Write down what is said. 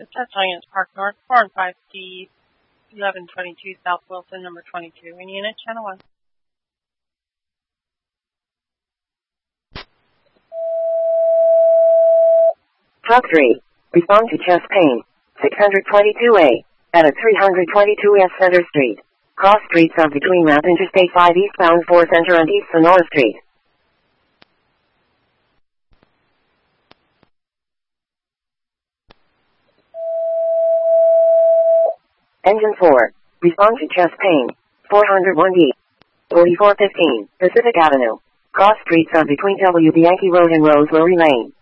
Touchline is Park North, 4 and 5D, 1122 South Wilson, number 22. In unit, channel 1. Truck 3. Respond to chest pain. 622A. At a 322 S Center Street. Cross streets of between Mass Interstate 5 eastbound 4 Center and East Sonora Street. Engine 4. Respond to chest pain. 401D. 4415 Pacific Avenue. Cross streets of between WB Yankee Road and Rosemary Lane.